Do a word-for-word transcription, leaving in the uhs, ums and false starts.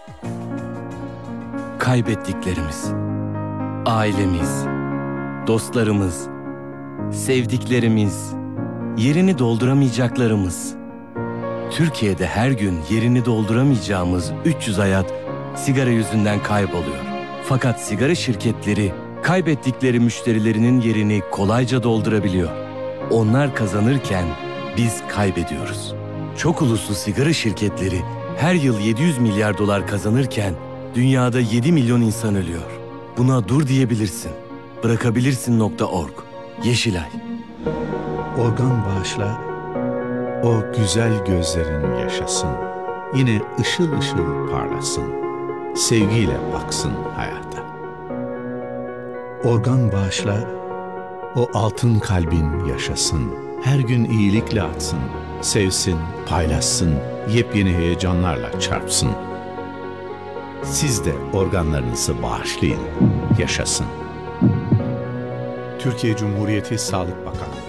Kaybettiklerimiz, ailemiz, dostlarımız, sevdiklerimiz, yerini dolduramayacaklarımız. Türkiye'de her gün yerini dolduramayacağımız üç yüz hayat sigara yüzünden kayboluyor. Fakat sigara şirketleri kaybettikleri müşterilerinin yerini kolayca doldurabiliyor. Onlar kazanırken biz kaybediyoruz. Çok uluslu sigara şirketleri her yıl yedi yüz milyar dolar kazanırken dünyada yedi milyon insan ölüyor. Buna dur diyebilirsin. Bırakabilirsin nokta org. Yeşilay. Organ bağışla, o güzel gözlerin yaşasın. Yine ışıl ışıl parlasın. Sevgiyle baksın hayata. Organ bağışla, o altın kalbin yaşasın. Her gün iyilikle atsın. Sevsin, paylaşsın, yepyeni heyecanlarla çarpsın. Siz de organlarınızı bağışlayın, yaşasın. Türkiye Cumhuriyeti Sağlık Bakanlığı.